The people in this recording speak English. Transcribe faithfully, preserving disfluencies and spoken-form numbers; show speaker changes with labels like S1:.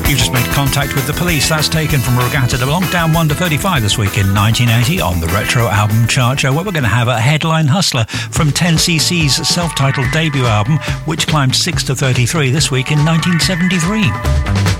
S1: You just made contact with the police. That's taken from Regatta de Blanc, down one to thirty-five this week in nineteen eighty on the Retro Album Chart Show, where we're going to have a headline hustler from ten C C's self-titled debut album, which climbed six to thirty-three this week in nineteen seventy-three.